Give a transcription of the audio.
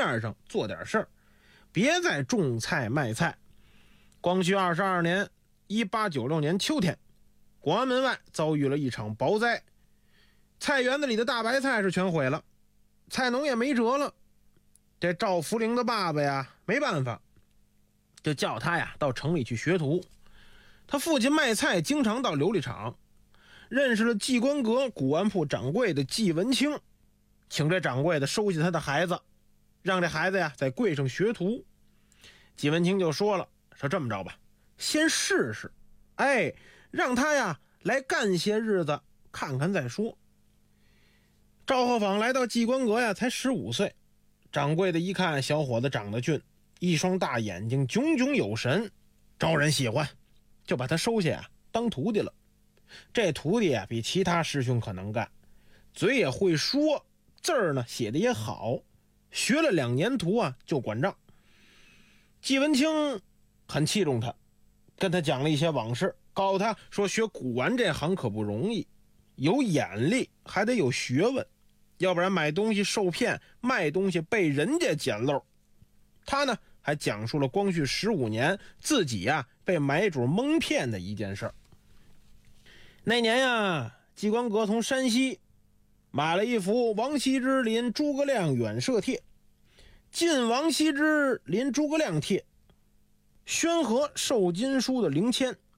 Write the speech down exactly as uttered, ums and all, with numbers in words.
面上做点事儿，别再种菜卖菜。光绪二十二年一八九六年秋天，广安门外遭遇了一场雹灾，菜园子里的大白菜是全毁了，菜农也没辙了。这赵福龄的爸爸呀，没办法，就叫他呀到城里去学徒。他父亲卖菜经常到琉璃厂，认识了季官阁古玩铺掌柜的季文清，请这掌柜的收下他的孩子，让这孩子呀在柜上学徒。季文清就说了，说这么着吧，先试试，哎，让他呀来干些日子看看再说。赵鹤坊来到季官阁呀才十五岁，掌柜的一看小伙子长得俊，一双大眼睛炯炯有神，招人喜欢，就把他收下呀当徒弟了。这徒弟啊比其他师兄可能干，嘴也会说，字儿呢写的也好，学了两年徒啊就管账。季文清很器重他，跟他讲了一些往事，告诉他说学古玩这行可不容易，有眼力还得有学问，要不然买东西受骗，卖东西被人家捡漏。他呢还讲述了光绪十五年自己呀被买主蒙骗的一件事儿。那年呀，季官阁从山西买了一幅王羲之临诸葛亮远摄帖，晋王羲之临诸葛亮帖，宣和授金书的零签，